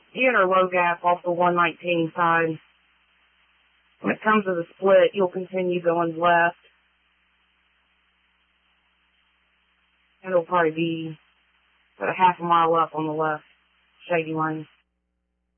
You enter low gap off the 119 side. When it comes to the split, you'll continue going left. And it'll probably be about a half a mile up on the left, shady lane.